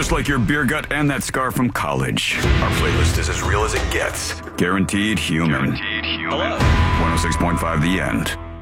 just like your beer gut and that scar from college. Our playlist is as real as it gets. Guaranteed human. Hello. 106.5 The End.